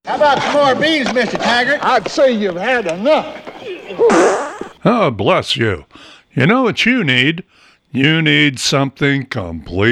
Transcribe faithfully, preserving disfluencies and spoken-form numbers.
How about some more beans, Mister Taggart? I'd say you've had enough. Oh, bless you. You know what you need? You need something complete.